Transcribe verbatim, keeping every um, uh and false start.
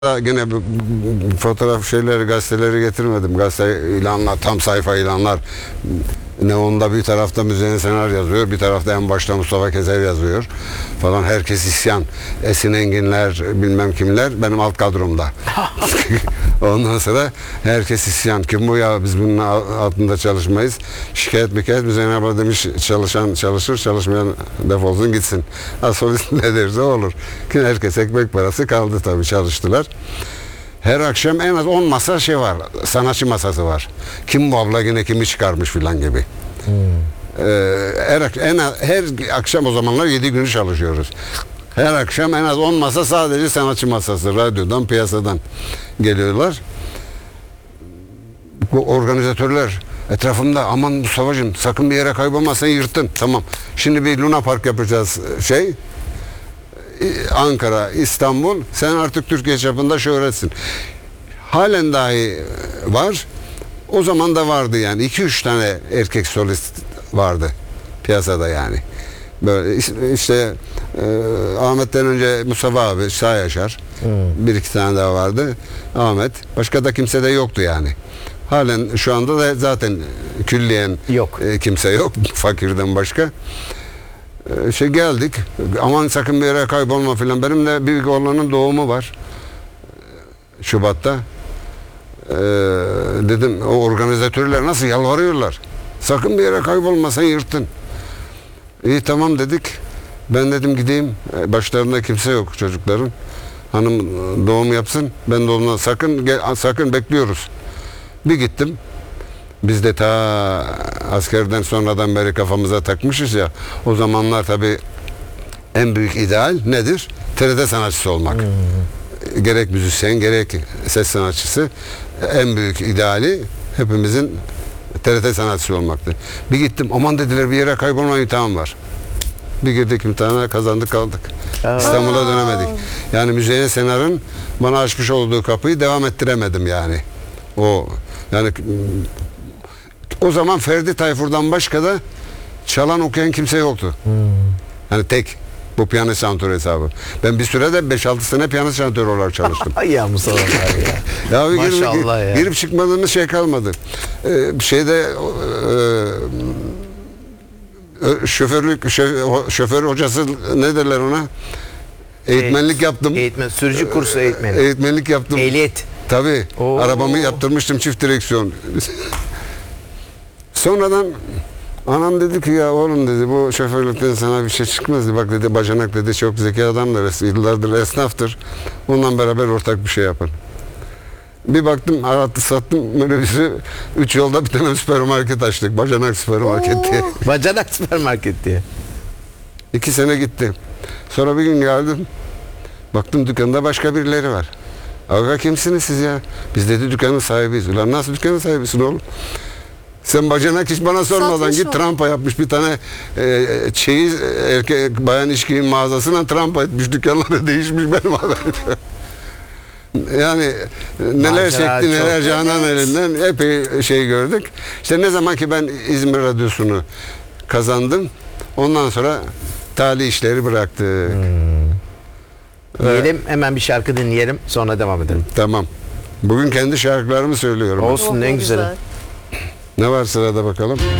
Yine bu fotoğraf şeyleri, gazeteleri getirmedim. Gazete ilanlar, tam sayfa ilanlar. Ne onda bir tarafta Müzeyyen Senar yazıyor, bir tarafta en başta Mustafa Keser yazıyor falan. Herkes isyan. Esin Enginler, bilmem kimler benim alt kadromda. Ondan sonra herkes isyan. Kim bu ya, biz bunun altında çalışmayız. Şikayet mikayet. Müzeyyen abla demiş, çalışan çalışır, çalışmayan defolsun gitsin. Asıl ne derse olur. Ki herkes ekmek parası kaldı tabii, çalıştılar. Her akşam en az on masa şey var. Sanatçı masası var. Kim bu abla, yine kimi çıkarmış filan gibi. Hmm. Ee, her, en az, her akşam, o zamanlar yedi günü çalışıyoruz. Her akşam en az on masa sadece sanatçı masası. Radyodan, piyasadan geliyorlar. Bu organizatörler etrafımda, aman Mustafa'cığım sakın bir yere kaybolma, sen yırttın. Tamam. Şimdi bir Luna Park yapacağız şey. Ankara, İstanbul, sen artık Türkiye çapında şöhretsin. Halen dahi var. O zaman da vardı yani. iki üç tane erkek solist vardı piyasada yani. Böyle işte e, Ahmet'ten önce Mustafa abi, Sağ Yaşar. Hmm. Bir iki tane daha vardı. Ahmet. Başka da kimse de yoktu yani. Halen şu anda da zaten külliyen yok. E, kimse yok. Fakirden başka. Şey geldik, aman sakın bir yere kaybolma filan. Benim de büyük oğlanın doğumu var Şubat'ta. Ee, dedim, o organizatörler nasıl yalvarıyorlar, sakın bir yere kaybolma, sen yırttın. İyi tamam dedik. Ben dedim gideyim, başlarında kimse yok çocukların, hanım doğum yapsın, ben doğumdan sakın gel, sakın bekliyoruz. Bir gittim. Biz de ta askerden sonradan beri kafamıza takmışız ya. O zamanlar tabii en büyük ideal nedir? T R T sanatçısı olmak. Hmm. Gerek müzisyen, gerek ses sanatçısı. En büyük ideali hepimizin T R T sanatçısı olmaktı. Bir gittim, aman dediler bir yere kaybolma imtihanı var. Bir girdik imtihana, kazandık kaldık. Aa. İstanbul'a dönemedik. Yani Müzeyyen Senar'ın bana açmış olduğu kapıyı devam ettiremedim yani. O yani o zaman Ferdi Tayfur'dan başka da çalan okuyan kimse yoktu. Hmm. Yani tek bu piyano şantörü hesabı. Ben bir sürede beş altı sene piyano şantörü olarak çalıştım. Ya Mustafa abi ya. Ya Maşallah girip, ya. Girip çıkmadığımız şey kalmadı. Ee, şeyde e, şoförlük şoför, şoför hocası ne derler ona? Eğitmenlik yaptım. Eğitmen, sürücü kursu eğitmeni. Eğitmenlik yaptım. Ehliyet. Tabii. Oo. Arabamı yaptırmıştım, çift direksiyon. Sonradan anam dedi ki ya oğlum dedi, bu şoförlükten sana bir şey çıkmaz dedi. Bak dedi, bacanak dedi çok zeki adamdır, yıllardır esnaftır. Onunla beraber ortak bir şey yapın. Bir baktım, arattı sattım minibüsü, üç yolda bir tane süpermarket açtık. Bacanak süpermarket diye. Bacanak süpermarket diye. İki sene gitti. Sonra bir gün geldim. Baktım dükkanda başka birileri var. Aga kimsiniz siz ya? Biz dedi dükkanın sahibiyiz. Ulan nasıl dükkanın sahibisin oğlum? Sen bacanak hiç bana sormadan satmış git o. Trampa yapmış bir tane e, çeyiz erkek bayan içkinin mağazasına trampa etmiş, dükkanları değişmiş, benim haberim. Yani neler Macera çekti, neler Canan elinden epey şey gördük. İşte ne zaman ki ben İzmir Radyosu'nu kazandım, ondan sonra tali işleri bıraktı. Hmm. Diyelim, hemen bir şarkı dinleyelim, sonra devam edelim. Tamam. Bugün kendi şarkılarımı söylüyorum. Olsun, oh, en güzeli. Güzel. Ne var sırada bakalım?